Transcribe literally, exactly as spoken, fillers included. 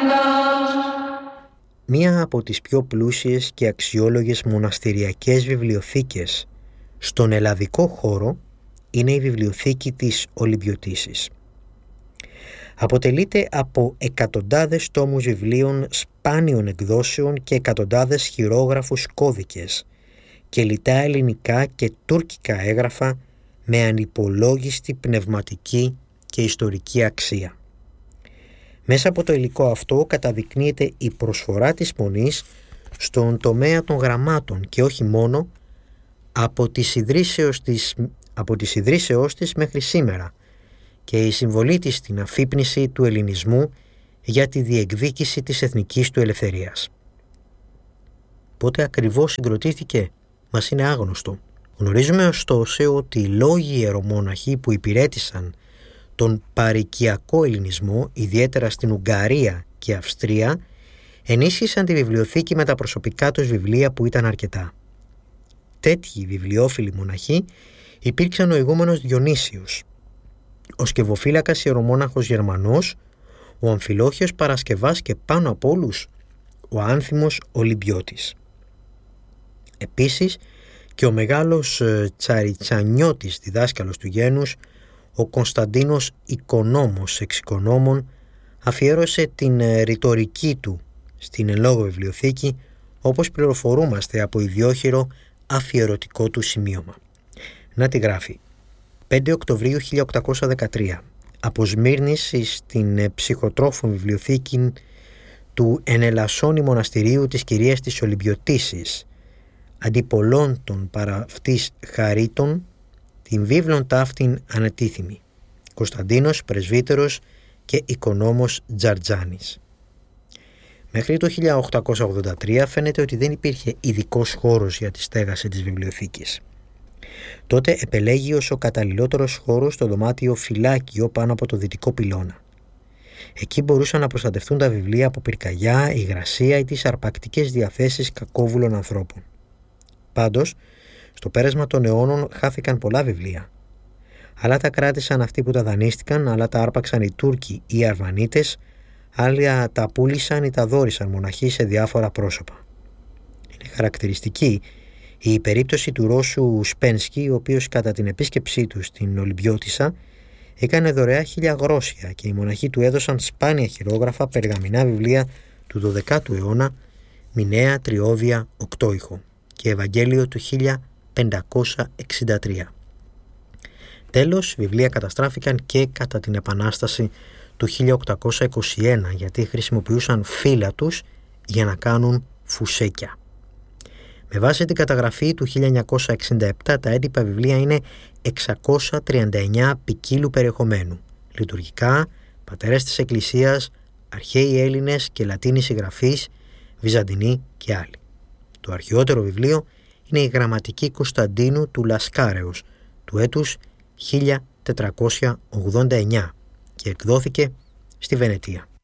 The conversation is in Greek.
Μία από τις πιο πλούσιες και αξιόλογες μοναστηριακές βιβλιοθήκες στον ελλαδικό χώρο είναι η βιβλιοθήκη της Ολυμπιωτίσης. Αποτελείται από εκατοντάδες τόμους βιβλίων σπάνιων εκδόσεων και εκατοντάδες χειρόγραφους κώδικες και λιτά ελληνικά και τουρκικά έγγραφα με ανυπολόγιστη πνευματική και ιστορική αξία. Μέσα από το υλικό αυτό καταδεικνύεται η προσφορά της Μονής στον τομέα των γραμμάτων και όχι μόνο από τις ιδρύσεως της, από τις ιδρύσεώς της μέχρι σήμερα και η συμβολή της στην αφύπνιση του ελληνισμού για τη διεκδίκηση της εθνικής του ελευθερίας. Πότε ακριβώς συγκροτήθηκε μας είναι άγνωστο. Γνωρίζουμε ωστόσο ότι οι λόγοι ιερομόναχοι που υπηρέτησαν τον παροικιακό ελληνισμό, ιδιαίτερα στην Ουγγαρία και Αυστρία, ενίσχυσαν τη βιβλιοθήκη με τα προσωπικά τους βιβλία που ήταν αρκετά. Τέτοιοι βιβλιόφιλοι μοναχοί υπήρξαν ο ηγούμενος Διονύσιος, ο σκευοφύλακας ιερομόναχος Γερμανός, ο Αμφιλόχιος Παρασκευάς και πάνω από όλους ο άνθιμος Ολυμπιώτης. Επίσης και ο μεγάλος Τσαριτσανιώτης διδάσκαλος του γένους, ο Κωνσταντίνος Οικονόμος εξ Οικονόμων, αφιέρωσε την ρητορική του στην εν λόγω βιβλιοθήκη, όπως πληροφορούμαστε από ιδιόχειρο αφιερωτικό του σημείωμα. Να τη γράφει. πέντε Οκτωβρίου χίλια οκτακόσια δεκατρία. Από Σμύρνης στην ψυχοτρόφων βιβλιοθήκη του Ενελασσόνη Μοναστηρίου της Κυρίας της Ολυμπιωτίσης, αντιπολών των παραυτής χαρίτων, την βίβλον ταύτην ανετίθιμη. Κωνσταντίνος Πρεσβύτερος και Οικονόμος Τζαρτζάνης. Μέχρι το χίλια οκτακόσια ογδόντα τρία φαίνεται ότι δεν υπήρχε ειδικός χώρος για τη στέγαση της βιβλιοθήκης. Τότε επελέγει ως ο καταλληλότερος χώρος το δωμάτιο φυλάκιο πάνω από το δυτικό πυλώνα. Εκεί μπορούσαν να προστατευτούν τα βιβλία από πυρκαγιά, υγρασία ή τις αρπακτικές διαθέσεις κακόβουλων ανθρώπων. Πάντως, στο πέρασμα των αιώνων χάθηκαν πολλά βιβλία. Άλλα τα κράτησαν αυτοί που τα δανείστηκαν, άλλα τα άρπαξαν οι Τούρκοι ή οι Αρβανίτες, άλλα τα πούλησαν ή τα δώρισαν μοναχοί σε διάφορα πρόσωπα. Είναι χαρακτηριστική η περίπτωση του Ρώσου Σπένσκι, ο οποίος κατά την επίσκεψή του στην Ολυμπιώτισσα έκανε δωρεά χίλια γρόσια και οι μοναχοί του έδωσαν σπάνια χειρόγραφα περγαμηνά βιβλία του δωδεκάτου αιώνα, Μινέα, Τριώδια, Οκτώηχο και Ευαγγέλιο του χίλια πεντακόσια εξήντα τρία. Τέλος, βιβλία καταστράφηκαν και κατά την Επανάσταση του χίλια οκτακόσια είκοσι ένα, γιατί χρησιμοποιούσαν φύλλα τους για να κάνουν φουσέκια. Με βάση την καταγραφή του χίλια εννιακόσια εξήντα επτά, τα έντυπα βιβλία είναι εξακόσια τριάντα εννέα ποικίλου περιεχομένου. Λειτουργικά, πατέρες της Εκκλησίας, αρχαίοι Έλληνες και Λατίνοι συγγραφείς, Βυζαντινοί και άλλοι. Το αρχαιότερο βιβλίο είναι η Γραμματική Κωνσταντίνου του Λασκάρεως του έτους χίλια τετρακόσια ογδόντα εννέα και εκδόθηκε στη Βενετία.